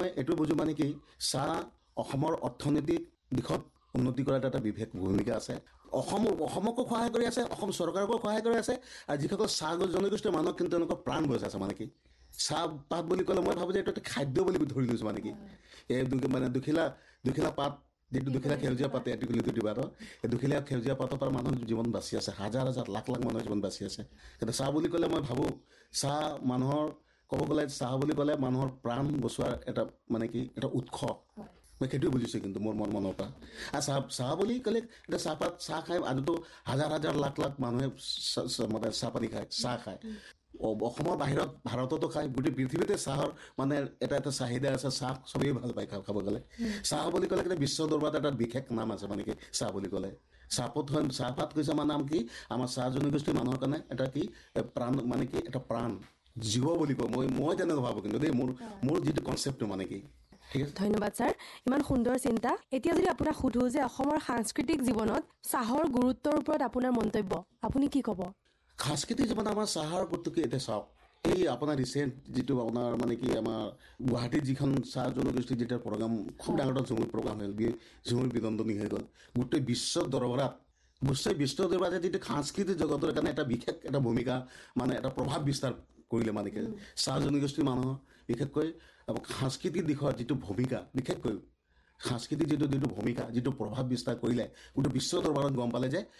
মই এইটো বুজো মানে কি চাহ অসমৰ অৰ্থনৈতিক দিশত উন্নতি কৰাত এটা বিশেষ ভূমিকা আছে অসমকো সহায় কৰি আছে অসম চৰকাৰকো সহায় কৰি আছে আৰু যিসকল চাহ জনগোষ্ঠীৰ মানুহক কিন্তু এনেকুৱা প্ৰাণ বজাই আছে মানে কি চাহপাত বুলি ক'লে মই ভাবোঁ যে এইটো এটা খাদ্য বুলি ধৰি লৈছোঁ মানে কি এই মানে দুখিলা পাত যিটো দুখিলা সেউজীয়া পাতে এটিকুলিটো দিবা তো এই দুখিলা সেউজীয়া পাতৰ পৰা মানুহৰ জীৱন বাচি আছে হাজাৰ হাজাৰ লাখ লাখ মানুহৰ জীৱন বাচি আছে কিন্তু চাহ বুলি ক'লে মই ভাবোঁ চাহ মানুহৰ ক'ব গ'লে চাহ বুলি ক'লে মানুহৰ প্ৰাণ বচোৱাৰ এটা মানে কি এটা উৎস মই সেইটোৱে বুজিছোঁ কিন্তু মোৰ মনৰ পৰা আৰু চাহ বুলি ক'লে এতিয়া চাহ খাই আজিতো হাজাৰ হাজাৰ লাখ লাখ মানুহে মানে চাহপানী খায় চাহ খায় অসমৰ বাহিৰত ভাৰততো খায় গোটেই পৃথিৱীতে চাহৰ মানে এটা চাহিদা আছে চাহ চবেই ভাল পায় খাব গ'লে চাহ বুলি ক'লে কিন্তু বিশ্ব দৰবাৰত এটা বিশেষ নাম আছে মানে কি চাহ বুলি ক'লে চাহপাত কৈছে আমাৰ নাম কি আমাৰ চাহ জনগোষ্ঠীৰ মানুহৰ কাৰণে এটা কি প্ৰাণ মানে কি এটা প্ৰাণ জীৱ বুলি কওঁ মই তেনেকৈ ভাবোঁ কিন্তু দেই মোৰ যিটো কনচেপ্টটো মানে কি ধন্যবাদ ছাৰ ইমান সুন্দৰ চিন্তা এতিয়া যদি আপোনাক সুধো যে অসমৰ সাংস্কৃতিক জীৱনত চাহৰ গুৰুত্বৰ ওপৰত আপোনাৰ মন্তব্য আপুনি কি ক'ব সাংস্কৃতিক জীৱনত আমাৰ চাহৰ গুৰুত্ব কি এতিয়া চাওক এই আপোনাৰ ৰিচেণ্ট যিটো আপোনাৰ মানে কি আমাৰ গুৱাহাটীত যিখন চাহ জনগোষ্ঠীৰ যেতিয়া প্ৰগ্ৰাম খুব ডাঙৰ এটা ঝুমুৰ প্ৰগ্ৰাম হ'ল ঝুমুৰ বিদন্দনী হৈ গ'ল গোটেই বিশ্ব দৰবাৰত বিশ্ব দৰবাৰত যিটো সাংস্কৃতিক জগতৰ কাৰণে এটা বিশেষ এটা ভূমিকা মানে এটা প্ৰভাৱ বিস্তাৰ কৰিলে মানে কি চাহ জনগোষ্ঠীৰ মানুহৰ বিশেষকৈ সাংস্কৃতিক দিশৰ যিটো ভূমিকা বিশেষকৈ সাংস্কৃতিক যিটো ভূমিকা যিটো প্ৰভাৱ বিস্তাৰ কৰিলে গোটেই বিশ্ব দৰবাৰত গম পালে যে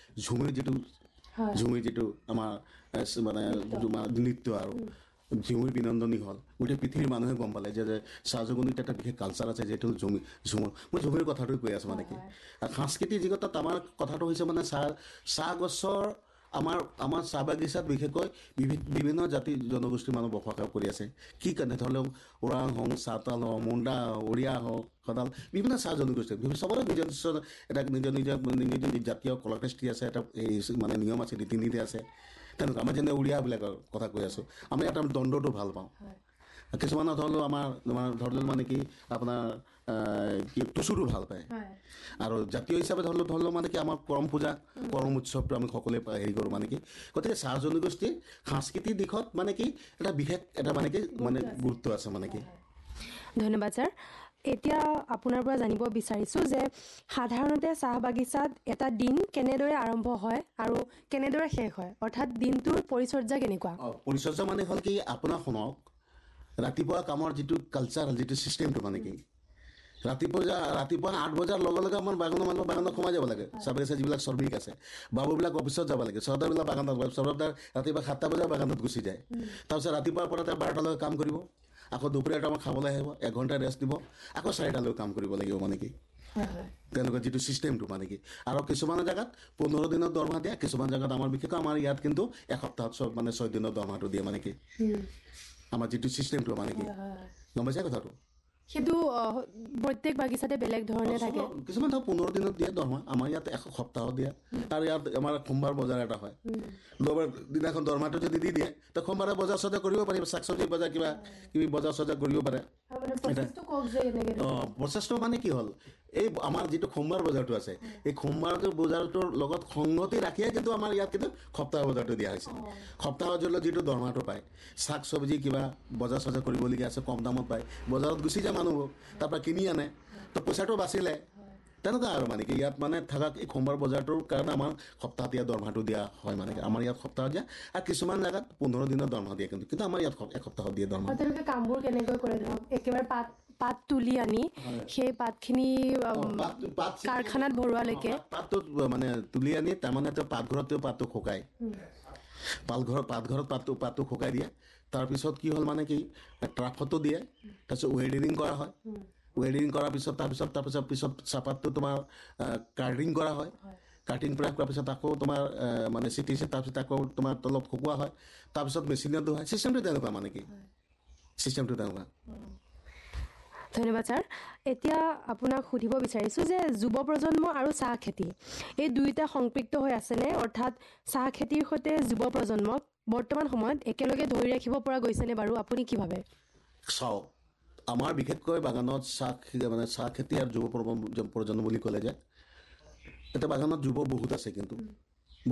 ঝুমুৰ যিটো আমাৰ মানে নৃত্য আৰু ঝুমুৰ বিনন্দনী হ'ল গোটেই পৃথিৱীৰ মানুহে গম পালে যে চাহ জনগোষ্ঠীৰ এটা বিশেষ কালচাৰ আছে যিহেতু ঝুমুৰ মই ঝুমুৰ কথাটো কৈ আছোঁ মানে কি সাংস্কৃতিক দিশত আমাৰ কথাটো হৈছে মানে চাহ গছৰ আমাৰ চাহ বাগিচাত বিশেষকৈ বিভিন্ন জাতি জনগোষ্ঠীৰ মানুহ বসবাস কৰি আছে কি কাৰণে ধৰি লওক ওৰাং হওক চাওতাল হওক মুণ্ডা উৰিয়া হওক সদাল বিভিন্ন চাহ জনগোষ্ঠী চবৰে নিজৰ নিজৰ জাতীয় কলাকৃষ্টি আছে এটা এই মানে নিয়ম আছে ৰীতি নীতি আছে তেনেকুৱা আমাৰ যেনে উৰিয়াবিলাকৰ কথা কৈ আছোঁ আমি এটা দণ্ডটো ভাল পাওঁ কিছুমানৰ ধৰি লওক আমাৰ ধৰি লওক মানে কি আপোনাৰ কি টুচুটো ভাল পায় আৰু জাতীয় হিচাপে ধৰি লওক মানে কি আমাৰ কৰম পূজা কৰম উৎসৱটো আমি সকলোৱে হেৰি কৰোঁ মানে কি গতিকে চাহ জনগোষ্ঠীৰ সাংস্কৃতিক দিশত মানে কি এটা বিশেষ এটা মানে কি মানে গুৰুত্ব আছে মানে কি ধন্যবাদ ছাৰ এতিয়া আপোনাৰ পৰা জানিব বিচাৰিছোঁ যে সাধাৰণতে চাহ বাগিচাত এটা দিন কেনেদৰে আৰম্ভ হয় আৰু কেনেদৰে শেষ হয় অৰ্থাৎ দিনটোৰ পৰিচৰ্যা কেনেকুৱা পৰিচৰ্যা মানে হ'ল কি আপোনাৰ শুনক ৰাতিপুৱা কামৰ যিটো কালচাৰ যিটো ছিষ্টেমটো মানে কি ৰাতিপুৱা 8 বজাৰ লগে লগে আমাৰ বাগানত সোমাই যাব লাগে চাহ বাগিচা যিবিলাক শ্ৰমিক আছে বাবুবিলাক অফিচত যাব লাগে চৰ্দাৰবিলাক বাগানত চৰ্দাৰ ৰাতিপুৱা 7টা বজাৰ বাগানত গুচি যায় তাৰপিছত ৰাতিপুৱাৰ পৰা তেওঁ 12টালৈকে কাম কৰিব আকৌ দুপৰীয়া টাইমত খাবলৈ আহিব 1 ঘণ্টা ৰেষ্ট দিব আকৌ 4টালৈকে কাম কৰিব লাগিব মানে কি তেনেকুৱা যিটো ছিষ্টেমটো মানে কি আৰু কিছুমান জেগাত 15 দিনত দৰমহা দিয়ে কিছুমান জেগাত আমাৰ বিশেষকৈ আমাৰ ইয়াত কিন্তু এসপ্তাহত মানে 6 দিনত দৰমহাটো দিয়ে মানে কি আমাৰ যিটো ছিষ্টেমটো মানে কি গম পাইছে কথাটো সেইটো প্ৰত্যেক বাগিচাতে বেলেগ ধৰণে থাকে কিছুমান 15 দিনত দিয়ে দৰমহা আমাৰ ইয়াত সপ্তাহত দিয়ে আৰু ইয়াত আমাৰ সোমবাৰ বজাৰ এটা হয় দেওবাৰ দিনাখন দৰমহাটো যদি দি দিয়ে তো সোমবাৰে বজাৰ চজাৰ কৰিব পাৰিব শাক চব্জি বজাৰ কিবা বজাৰ চজাৰ কৰিব পাৰে প্ৰচেছটো মানে কি হ'ল এই আমাৰ যিটো সোমবাৰ বজাৰটো আছে এই সোমবাৰ বজাৰটোৰ লগত সংগতি ৰাখিয়ে কিন্তু আমাৰ ইয়াত কিন্তু সপ্তাহ বজাৰটো দিয়া হৈছে সপ্তাহ বজাৰত যিটো দৰমহাটো পায় শাক চব্জি কিবা বজাৰ চজাৰ কৰিবলগীয়া আছে কম দামত পায় বজাৰত গুচি যায় মানুহবোৰ তাৰপৰা কিনি আনে তো পইচাটো বাচিলে তেনেকুৱা আৰু মানে কি ইয়াত মানে থকা এই সোমবাৰ বজাৰটোৰ কাৰণে আমাৰ সপ্তাহত ইয়াত দৰমহাটো দিয়া হয় মানে আমাৰ ইয়াত সপ্তাহত দিয়া আৰু কিছুমান জেগাত 15 দিনৰ দৰমহা দিয়ে কিন্তু আমাৰ ইয়াত এসপ্তাহত দিয়ে দৰমহা তেওঁলোকে কামবোৰ কেনেকৈ কৰে ধৰক একেবাৰে পাত তুলি আনি সেই পাতখিনি কাৰখানাত ভৰোৱালৈকে পাতটো মানে তুলি আনি তাৰমানে পাতঘৰত পাতটো শুকায় পাতঘৰত পাতটো শুকাই দিয়ে তাৰপিছত কি হ'ল মানে কি ট্ৰাকতো দিয়ে তাৰপিছত ৱেল্ডিং কৰা হয় ৱেল্ডিং কৰাৰ পিছত তাৰপিছত চাহপাতটো তোমাৰ কাৰ্টিং কৰা হয় কাটিং কৰাৰ পিছত আকৌ তোমাৰ মানে চিটিছে তাৰপিছত আকৌ তোমাৰ তলত শুকোৱা হয় তাৰপিছত মেচিনত ধোৱা হয় ছিষ্টেমটো তেনেকুৱা মানে কি ছিষ্টেমটো তেনেকুৱা ধন্যবাদ ছাৰ এতিয়া আপোনাক সুধিব বিচাৰিছোঁ যে যুৱ প্ৰজন্ম আৰু চাহ খেতি এই দুয়োটা সংপৃক্ত হৈ আছেনে অৰ্থাৎ চাহ খেতিৰ সৈতে যুৱ প্ৰজন্মক বৰ্তমান সময়ত একেলগে ধৰি ৰাখিব পৰা গৈছেনে বাৰু আপুনি কি ভাবে চাওক আমাৰ বিশেষকৈ বাগানত চাহ খেতি আৰু যুৱ প্ৰজন্ম বুলি ক'লে যে এটা বাগানত যুৱ বহুত আছে কিন্তু